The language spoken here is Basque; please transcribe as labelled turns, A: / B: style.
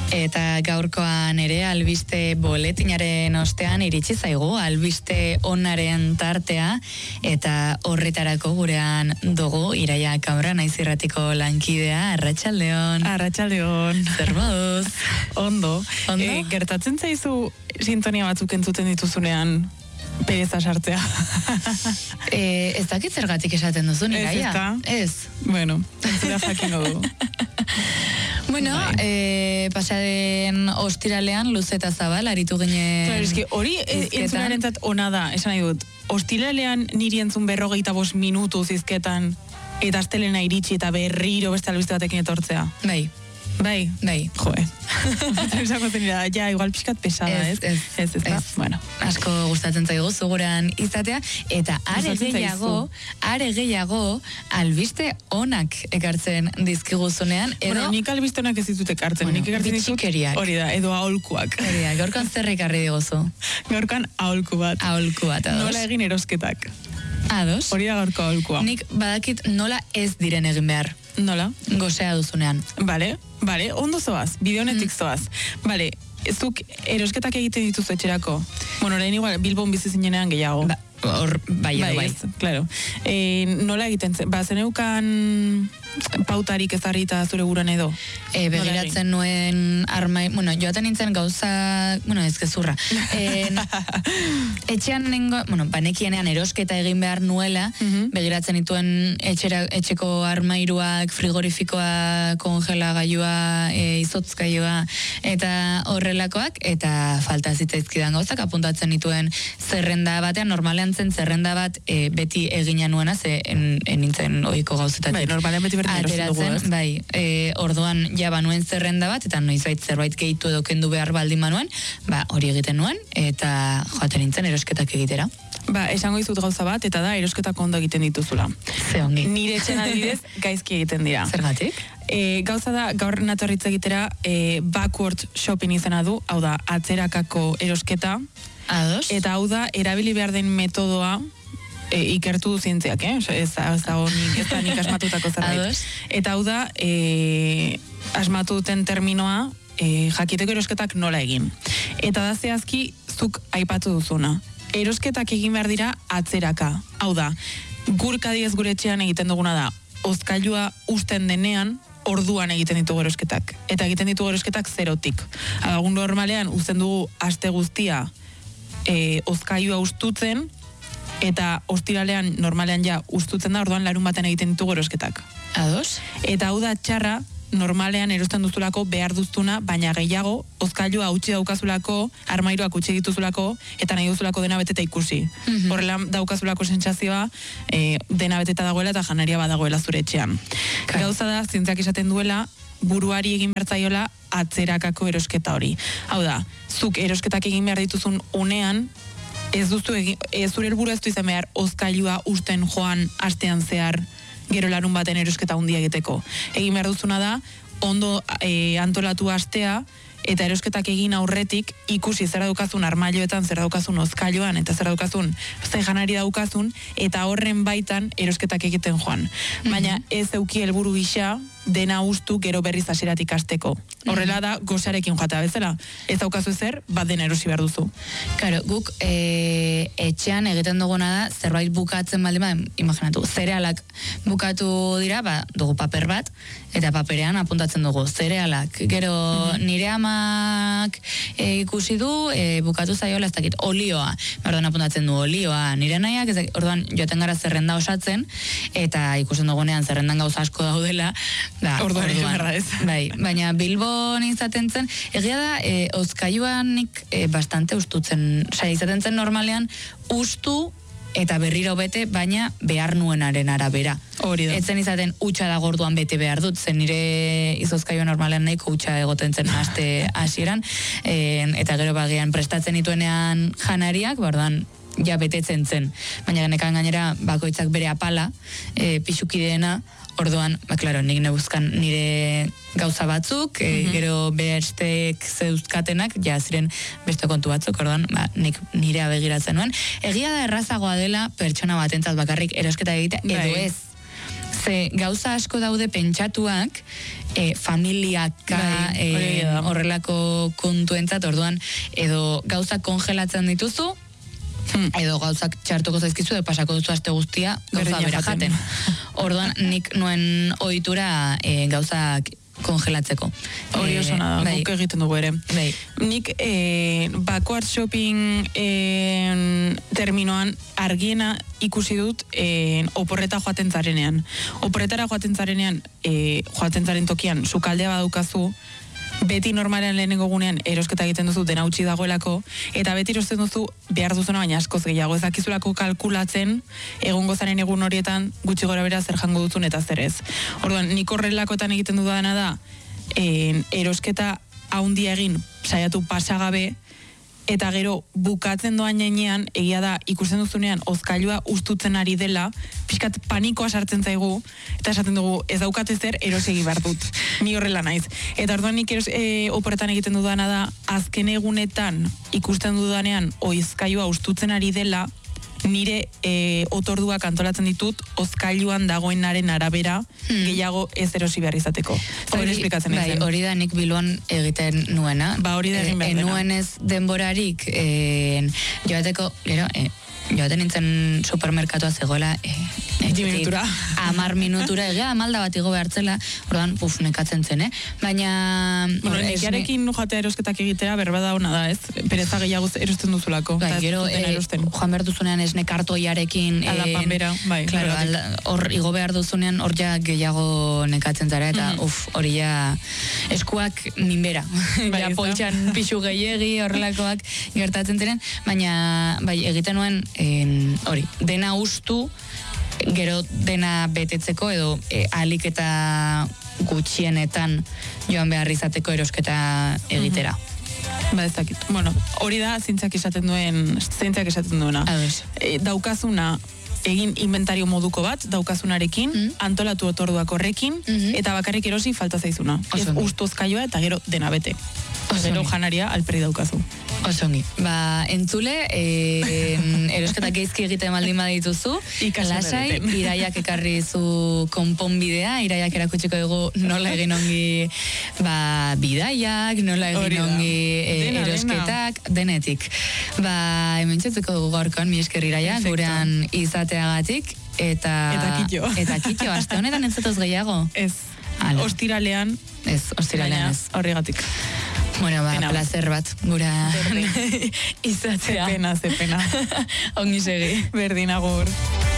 A: Eta gaurkoan ere albiste boletinaren ostean iritsi zaigu albiste onaren tartea eta horretarako gurean dugu Iraia Kabra naiz irratiko lankidea. Arratsaldeon.
B: Arratsaldeon.
A: Zer moduz?
B: Ondo. Gertatzen zaizu sintonia batzuk entzuten dituzunean pereza sartzea.
A: Ez dakit zergatik esaten duzun, Iraia? Ez.
B: Bueno, entzera jakingo du.
A: Bueno, pasaden ostiralean luze eta zabal aritu ginen.
B: Claro, eski hori entzunarentzat ona da, esan nahi dut. Ostiralean niri entzun 45 minutu zizketan eta astelena iritsi eta berriro beste albiste batekin etortzea. Bai. Joe. Esako zenira, ja, igual pixkat pesada, ez? Ez. Bueno.
A: Asko gustatzen zaigu zuguran izatea, eta are gehiago albiste onak ekartzen dizkiguzunean, edo...
B: Bueno, nik albiste onak ez ditut ekartzen, nik ekartzen ditut... Hori da, edo aholkuak.
A: Hori da, gaurkan zer ekarri diguzu?
B: Gaurkan aholku bat.
A: Ados.
B: Nola egin erosketak.
A: Ados?
B: Hori da gaurko aholkua.
A: Nik badakit nola ez diren egin behar.
B: Nola?
A: Gozea duzunean.
B: Bale, ondo zoaz, bideonetik zoaz. Bale, zuk erosketak egiten dituzu etxerako. Bueno, orain igual Bilbon bizi zinenean gehiago.
A: Bai.
B: Claro. Nola egiten zen? Zeneukan pautarik ezarrita zure buruan edo?
A: Begiratzen nuen armai... Bueno, joaten nintzen gauza... Bueno, ez gezurra. Etxean nengo... Bueno, banekienean erosketa egin behar nuela, begiratzen nituen etxeko armairuak, frigorifikoa, kongelagailua, izotzgailua, eta horrelakoak, eta falta zitzaizkidan gauzak, apuntatzen nituen zerrenda batean, normalean zen zerrenda bat beti egina nuena, ze nintzen ohiko gauzetatik.
B: Bai, normalean beti berdin erosten dugu, ez?
A: Bai, orduan ja banuen zerrenda bat, eta noizbait zerbait gehitu edo kendu behar baldin manuen, hori egiten nuen, eta joaten nintzen erosketak egitera.
B: Esango dizut gauza bat, eta da, erosketak ondo egiten dituzula.
A: Ze ongi.
B: Nire etxen adibidez, gaizki egiten dira.
A: Zergatik?
B: Gauza da, gaur natorritz egitera, backward shopping izena du, hau da, atzerakako erosketa.
A: Ados.
B: Eta hau da, erabili behar den metodoa, ikertu zientziak, ez da nik asmatutako zerbait.
A: Ados.
B: Eta hau da, asmatu duten terminoa, jakiteko erosketak nola egin. Eta da zehazki, zuk aipatu duzuna. Erosketak egin behar dira atzeraka. Hau da, gurkadiez gure etxean egiten duguna da, hozkailua usten denean, orduan egiten ditugu erosketak. Eta egiten ditugu erosketak zerotik. Agun normalean, uzten dugu aste guztia, hozkailua ustutzen, eta ostiralean normalean ja ustutzen da, orduan larun baten egiten ditugu erosketak.
A: Ados.
B: Eta hau da txarra, normalean erosten duzulako behar duztuna, baina gehiago, hozkailua utzi daukazulako, armairuak utzi dituzulako, eta nahi duzulako dena beteta ikusi. Horrela daukazulako sentsazioa, dena beteta dagoela eta janaria badagoela zure etxean. Gauza da, zientziak esaten duela, buruari egin bertzaiola atzerakako erosketa hori. Hau da, zuk erosketak egin behar dituzun unean, zure helburua ez du izan behar hozkailua usten joan astean zehar gero larun baten erosketa handia egiteko. Egin behar duzuna da, ondo antolatu astea, eta erosketak egin aurretik ikusi zer daukazun armailoetan, zer daukazun hozkailuan, eta zer daukazun ze janari daukazun, eta horren baitan erosketak egiten joan. Baina ez euki helburu gisa, dena ustu gero berriz hasieratik hasteko. Horrela da, gozarekin joatea bezala. Ez daukazu zer, bat dena erosi behar duzu.
A: Claro, guk etxean egiten duguna da, zerbait bukatzen baldin, imaginatu, zerealak bukatu dira, dugu paper bat, eta paperean apuntatzen dugu zerealak. Gero nire amak ikusi du, bukatu zaiola ez dakit, olioa. Orduan apuntatzen du olioa, nire nahiak, orduan joaten gara zerrenda osatzen, eta ikusten dugunean zerrendan gauza asko daudela,
B: orduan ez.
A: Bai, baina Bilbon izaten zen, egia da, hozkailuanik bastante ustutzen, izaten zen normalean, ustu eta berriro bete, baina behar nuenaren arabera.
B: Hori da.
A: Etzen izaten utxa da gorduan bete behar dut, zen nire izozkailua normalean nahiko utxa egoten zen aste hasieran, eta gero bagian prestatzen dituenean janariak, bardan, ja betetzen zen. Baina genekan gainera bakoitzak bere apala, pixukideena, orduan, klaro, nik nebuzkan nire gauza batzuk, gero bestek zeuzkatenak, ja ziren beste kontu batzuk, orduan, nik nirea begiratzen nuen. Egia da errazagoa dela pertsona batentzat bakarrik erosketa egitea, edo ez. Ze gauza asko daude pentsatuak, familiaka horrelako kontuentzat, orduan, edo gauza kongelatzen dituzu, edo gauzak txartuko zaizkizu, edo pasako duzu aste guztia gauza bera jaten. Orduan, nik nuen ohitura gauzak kongelatzeko.
B: Hori oso nada, guk egiten dugu ere.
A: Bai.
B: Nik backward shopping terminoan argiena ikusi dut oporreta joaten zarenean. Oporretara joaten zarenean, joaten zaren tokian, sukaldea badaukazu, beti normalean lehenengo gunean erosketa egiten duzu dena utzi dagoelako, eta beti erosten duzu behar duzuna baina askoz gehiago. Ez dakizulako kalkulatzen egongo zaren egun horietan gutxi gora bera zer jango duzun eta zer ez. Orduan, nik horrelakoetan egiten dudana da, erosketa haundia egin saiatu pasagabe, eta gero bukatzen doan jainean, egia da ikusten duzunean ozkailua ustutzen ari dela, pixkat panikoa sartzen zaigu, eta esaten dugu ez daukate zer erosegi behar dut. Ni horrela naiz. Eta orduan nik oporretan egiten dudana da, azken egunetan ikusten dudanean oizkailua ustutzen ari dela, nire otorduak antolatzen ditut ozkailuan dagoenaren arabera gehiago ez erosi behar izateko. Hori esplikatzen
A: bai, hori da nik Bilbon egiten nuena.
B: Ba hori da egin behar dena.
A: Nuen ez denborarik joateko, joaten nintzen supermerkatua zegoela 10 minutura egia amalda bat igo behartzela, orduan nekatzen zen, baina
B: nekiarekin joatea erosketak egitea berbada ona da, ez? Pereza gehiago erosten duzulako.
A: Bai, gero joan behar duzunean esne kartoiarekin
B: alapanbera, bai.
A: Claro, hor igo behar duzunean hor ja gehiago nekatzen zara, eta hori ja eskuak minbera. Ja poltsan pixu gehiegi horrelakoak gertatzen ziren, baina bai, egiten nuen hori, dena ustu, gero dena betetzeko edo ahalik eta gutxienetan joan behar izateko erosketa egitera.
B: Ba ez dakit. Bueno, hori da zientziak esaten duena. Daukazuna egin inventario moduko bat, daukazunarekin, antolatu otorduak horrekin, eta bakarrik erosi falta zaizuna. Ez ustozkaioa eta gero dena bete. Gero janaria alperi daukazu.
A: Osongi. Ba, entzule, erosketa geizki egiten baldin badituzu, lasai, Iraiak ekarri zu konponbidea, Iraiak erakutsiko dugu nola egin ongi bidaiak, nola egin ongi erosketak, denetik. Ba, hemen txetzeko dugu gaurkoan, mi esker Iraia, gurean izateagatik, eta kitxo, aste honetan entzatoz gehiago.
B: Ez, ostiralean ez. Horregatik.
A: Bueno, placer bat, gura izatea.
B: Ze pena.
A: Ongi segi.
B: Berdin agur.